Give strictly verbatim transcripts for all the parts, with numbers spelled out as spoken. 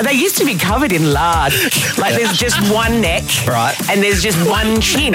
They used to be covered in lard. Like there's just one neck. Right. And there's just one chin.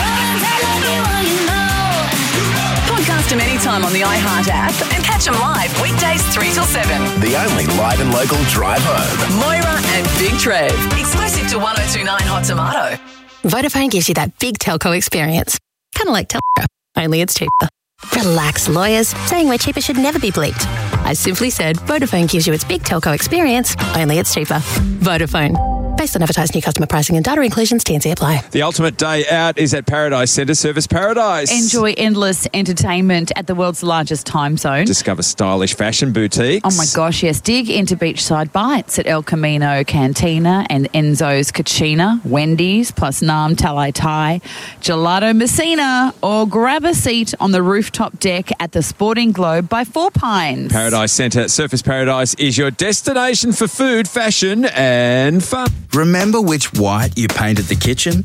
Podcast them anytime on the iHeart app and catch them live weekdays three till seven. The only live and local drive home. Moira and Big Trev. Exclusive to one oh two nine Hot Tomato. Vodafone gives you that big telco experience. Kind of like telco, only it's cheaper. Relax, lawyers. Saying we're cheaper should never be bleeped. I simply said Vodafone gives you its big telco experience, only it's cheaper. Vodafone. Based on advertised new customer pricing and data inclusions, T and C apply. The ultimate day out is at Paradise Centre, Service Paradise. Enjoy endless entertainment at the world's largest time zone. Discover stylish fashion boutiques. Oh my gosh, yes. Dig into beachside bites at El Camino Cantina and Enzo's Cucina, Wendy's, plus Nam Talai Thai, Gelato Messina, or grab a seat on the rooftop deck at the Sporting Globe by Four Pines. Paradise Centre, Surfers Paradise is your destination for food, fashion and fun. Remember which white you painted the kitchen?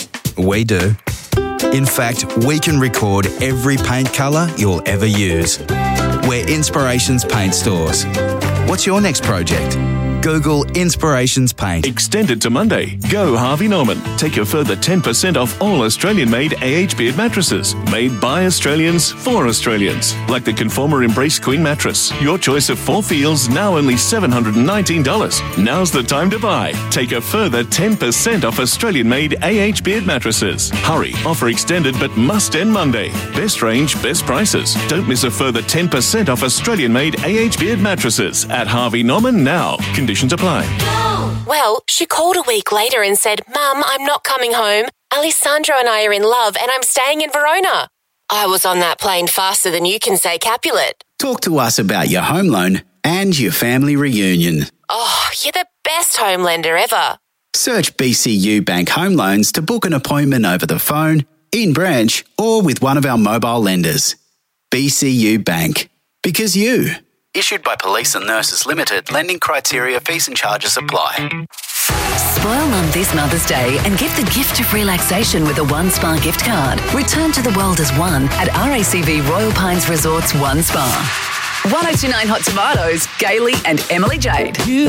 We do. In fact, we can record every paint colour you'll ever use. We're Inspirations Paint Stores. What's your next project? Google Inspirations Paint. Extended to Monday. Go Harvey Norman. Take a further ten percent off all Australian-made A H Beard mattresses. Made by Australians for Australians. Like the Conformer Embrace Queen mattress. Your choice of four feels, now only seven hundred nineteen dollars. Now's the time to buy. Take a further ten percent off Australian-made A H Beard mattresses. Hurry. Offer extended but must end Monday. Best range, best prices. Don't miss a further ten percent off Australian-made A H Beard mattresses at Harvey Norman now. Conditions apply. Well, she called a week later and said, Mum, I'm not coming home. Alessandro and I are in love and I'm staying in Verona. I was on that plane faster than you can say Capulet. Talk to us about your home loan and your family reunion. Oh, you're the best home lender ever. Search B C U Bank Home Loans to book an appointment over the phone, in branch, or with one of our mobile lenders. B C U Bank. Because you. Issued by Police and Nurses Limited. Lending criteria, fees and charges apply. Spoil Mum this Mother's Day and give the gift of relaxation with a One Spa gift card. Return to the world as one at R A C V Royal Pines Resorts One Spa. one oh two nine Hot Tomatoes, Gailey and Emily Jade.